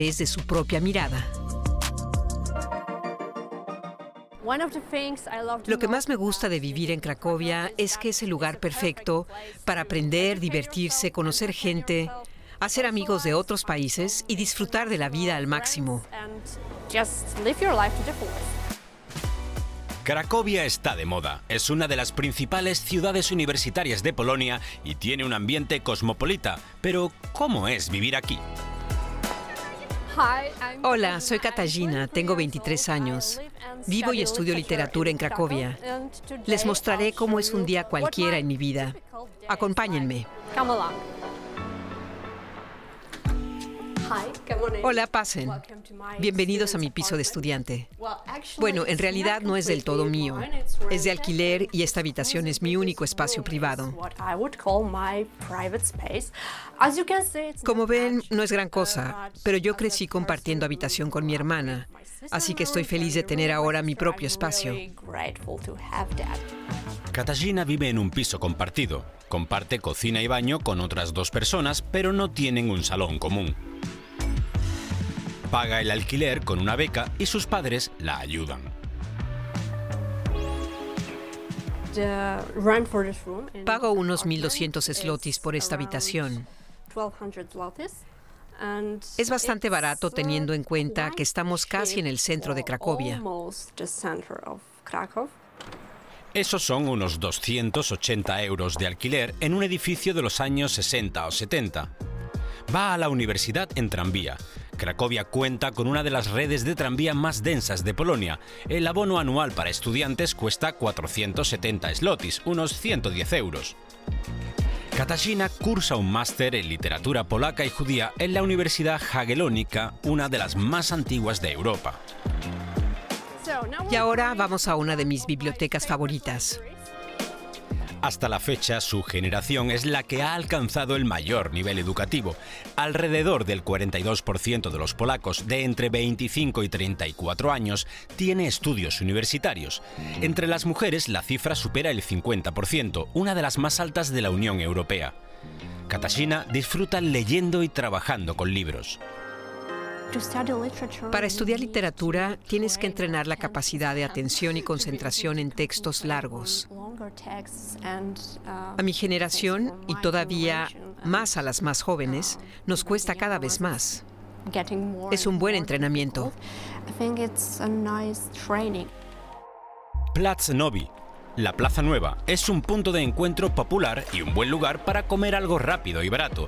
desde su propia mirada. Lo que más me gusta de vivir en Cracovia es que es el lugar perfecto para aprender, divertirse, conocer gente, hacer amigos de otros países y disfrutar de la vida al máximo. Cracovia está de moda. Es una de las principales ciudades universitarias de Polonia y tiene un ambiente cosmopolita. Pero, ¿cómo es vivir aquí? Hola, soy Katarzyna, tengo 23 años. Vivo y estudio literatura en Cracovia. Les mostraré cómo es un día cualquiera en mi vida. Acompáñenme. Hola, pasen. Bienvenidos a mi piso de estudiante. Bueno, en realidad no es del todo mío. Es de alquiler y esta habitación es mi único espacio privado. Como ven, no es gran cosa, pero yo crecí compartiendo habitación con mi hermana, así que estoy feliz de tener ahora mi propio espacio. Katarzyna vive en un piso compartido. Comparte cocina y baño con otras 2 personas, pero no tienen un salón común. Paga el alquiler con una beca y sus padres la ayudan. Pago unos 1.200 zlotys por esta habitación. Es bastante barato teniendo en cuenta que estamos casi en el centro de Cracovia. Esos son unos 280 euros de alquiler en un edificio de los años 60 o 70. Va a la universidad en tranvía. Cracovia cuenta con una de las redes de tranvía más densas de Polonia. El abono anual para estudiantes cuesta 470 zlotys, unos 110 euros. Katarzyna cursa un máster en literatura polaca y judía en la Universidad Jagiellonica, una de las más antiguas de Europa. Y ahora vamos a una de mis bibliotecas favoritas. Hasta la fecha, su generación es la que ha alcanzado el mayor nivel educativo. Alrededor del 42% de los polacos de entre 25 y 34 años tiene estudios universitarios. Entre las mujeres, la cifra supera el 50%, una de las más altas de la Unión Europea. Katarzyna disfruta leyendo y trabajando con libros. Para estudiar literatura, tienes que entrenar la capacidad de atención y concentración en textos largos. A mi generación, y todavía más a las más jóvenes, nos cuesta cada vez más. Es un buen entrenamiento. Plac Nowy, la Plaza Nueva, es un punto de encuentro popular y un buen lugar para comer algo rápido y barato.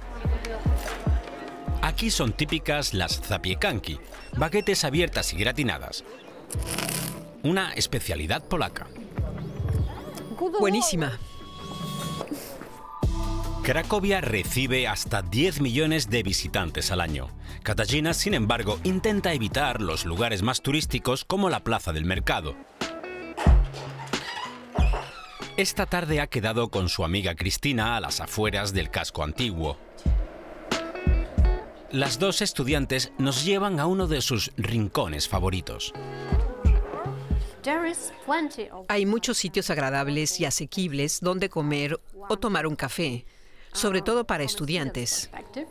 Aquí son típicas las zapiekanki, baguetes abiertas y gratinadas. Una especialidad polaca. Buenísima. Cracovia recibe hasta 10 millones de visitantes al año. Katarzyna, sin embargo, intenta evitar los lugares más turísticos como la Plaza del Mercado. Esta tarde ha quedado con su amiga Cristina a las afueras del casco antiguo. Las 2 estudiantes nos llevan a uno de sus rincones favoritos. Hay muchos sitios agradables y asequibles donde comer o tomar un café, sobre todo para estudiantes.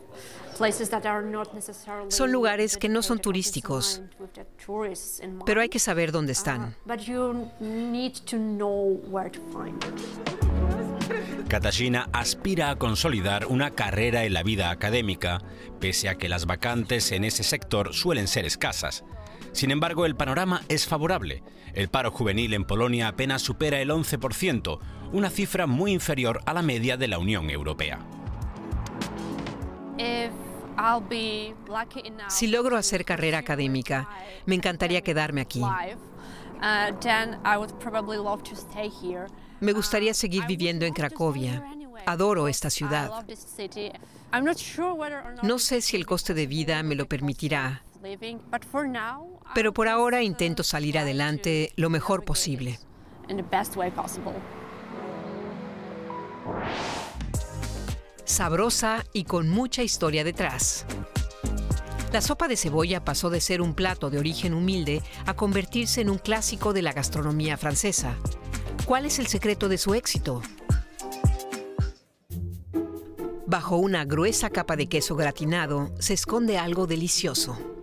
Son lugares que no son turísticos, pero hay que saber dónde están. Katarzyna aspira a consolidar una carrera en la vida académica, pese a que las vacantes en ese sector suelen ser escasas. Sin embargo, el panorama es favorable. El paro juvenil en Polonia apenas supera el 11%, una cifra muy inferior a la media de la Unión Europea. Si logro hacer carrera académica, me encantaría quedarme aquí. Me gustaría seguir viviendo en Cracovia. Adoro esta ciudad. No sé si el coste de vida me lo permitirá, pero por ahora intento salir adelante lo mejor posible. Sabrosa y con mucha historia detrás. La sopa de cebolla pasó de ser un plato de origen humilde a convertirse en un clásico de la gastronomía francesa. ¿Cuál es el secreto de su éxito? Bajo una gruesa capa de queso gratinado se esconde algo delicioso.